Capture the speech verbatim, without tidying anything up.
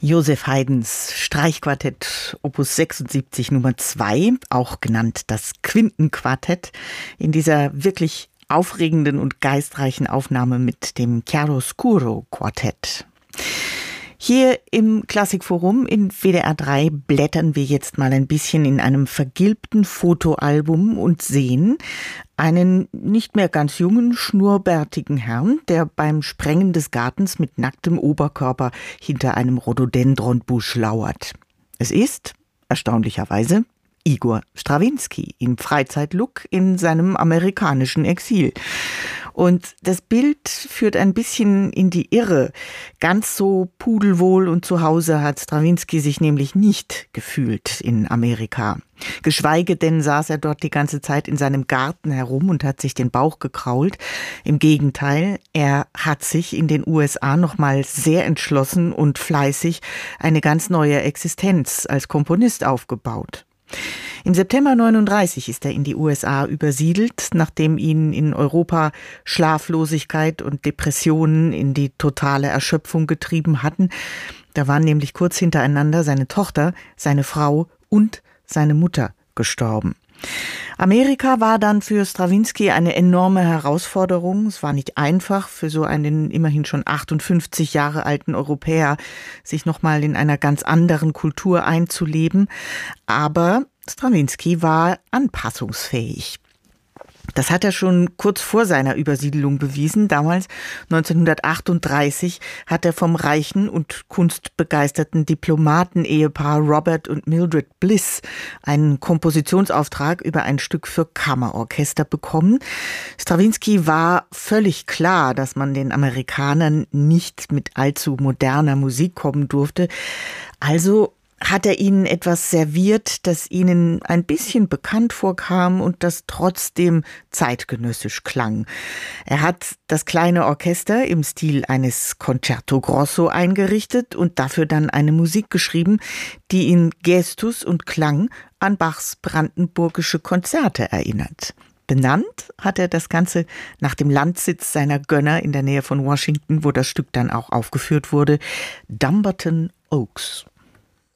Joseph Haydns Streichquartett Opus sechsundsiebzig Nummer zwei, auch genannt das Quintenquartett, in dieser wirklich aufregenden und geistreichen Aufnahme mit dem Chiaroscuro Quartett. Hier im Klassikforum in W D R drei blättern wir jetzt mal ein bisschen in einem vergilbten Fotoalbum und sehen einen nicht mehr ganz jungen, schnurrbärtigen Herrn, der beim Sprengen des Gartens mit nacktem Oberkörper hinter einem Rhododendronbusch lauert. Es ist, erstaunlicherweise, Igor Strawinski im Freizeitlook in seinem amerikanischen Exil. Und das Bild führt ein bisschen in die Irre. Ganz so pudelwohl und zu Hause hat Strawinski sich nämlich nicht gefühlt in Amerika. Geschweige denn saß er dort die ganze Zeit in seinem Garten herum und hat sich den Bauch gekrault. Im Gegenteil, er hat sich in den U S A nochmal sehr entschlossen und fleißig eine ganz neue Existenz als Komponist aufgebaut. Im September neununddreißig ist er in die U S A übersiedelt, nachdem ihn in Europa Schlaflosigkeit und Depressionen in die totale Erschöpfung getrieben hatten. Da waren nämlich kurz hintereinander seine Tochter, seine Frau und seine Mutter gestorben. Amerika war dann für Strawinski eine enorme Herausforderung. Es war nicht einfach für so einen immerhin schon achtundfünfzig Jahre alten Europäer, sich nochmal in einer ganz anderen Kultur einzuleben. Aber Strawinski war anpassungsfähig. Das hat er schon kurz vor seiner Übersiedelung bewiesen. Damals, neunzehnhundertachtunddreißig, hat er vom reichen und kunstbegeisterten Diplomaten-Ehepaar Robert und Mildred Bliss einen Kompositionsauftrag über ein Stück für Kammerorchester bekommen. Strawinski war völlig klar, dass man den Amerikanern nicht mit allzu moderner Musik kommen durfte. Also hat er ihnen etwas serviert, das ihnen ein bisschen bekannt vorkam und das trotzdem zeitgenössisch klang. Er hat das kleine Orchester im Stil eines Concerto Grosso eingerichtet und dafür dann eine Musik geschrieben, die in Gestus und Klang an Bachs brandenburgische Konzerte erinnert. Benannt hat er das Ganze nach dem Landsitz seiner Gönner in der Nähe von Washington, wo das Stück dann auch aufgeführt wurde, Dumbarton Oaks.